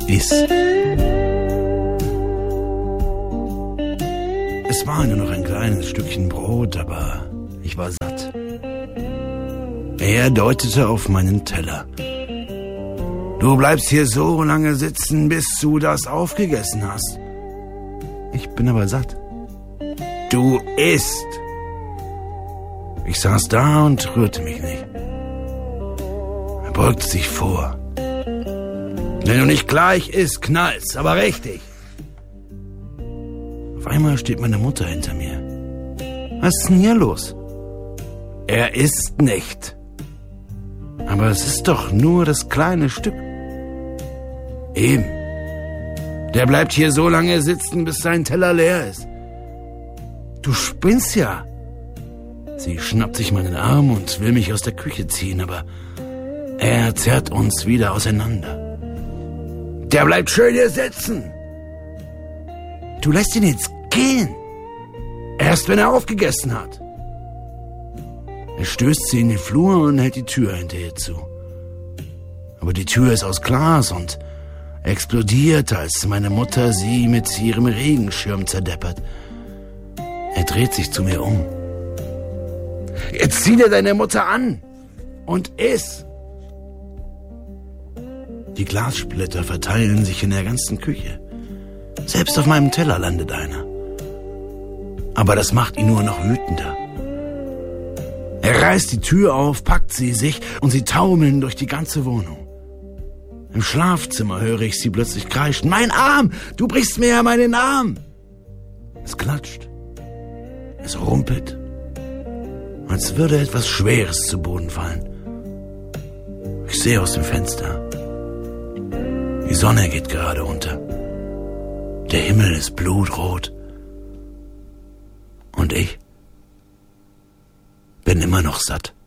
Iss. Es war nur noch ein kleines Stückchen Brot, aber ich war satt. Er deutete auf meinen Teller. Du bleibst hier so lange sitzen, bis du das aufgegessen hast. Ich bin aber satt. Du isst. Ich saß da und rührte mich nicht. Er beugte sich vor. Wenn du nicht gleich isst, knallst, aber richtig. Auf einmal steht meine Mutter hinter mir. Was ist denn hier los? Er isst nicht. Aber es ist doch nur das kleine Stück. Eben. Der bleibt hier so lange sitzen, bis sein Teller leer ist. Du spinnst ja. Sie schnappt sich meinen Arm und will mich aus der Küche ziehen, aber er zerrt uns wieder auseinander. Der bleibt schön hier sitzen. Du lässt ihn jetzt gehen. Erst wenn er aufgegessen hat. Er stößt sie in den Flur und hält die Tür hinter ihr zu. Aber die Tür ist aus Glas und explodiert, als meine Mutter sie mit ihrem Regenschirm zerdeppert. Er dreht sich zu mir um. Jetzt zieh dir deine Mutter an und iss. Die Glassplitter verteilen sich in der ganzen Küche. Selbst auf meinem Teller landet einer. Aber das macht ihn nur noch wütender. Er reißt die Tür auf, packt sie sich und sie taumeln durch die ganze Wohnung. Im Schlafzimmer höre ich sie plötzlich kreischen. Mein Arm! Du brichst mir ja meinen Arm! Es klatscht. Es rumpelt. Als würde etwas Schweres zu Boden fallen. Ich sehe aus dem Fenster. Die Sonne geht gerade unter. Der Himmel ist blutrot. Und ich bin immer noch satt.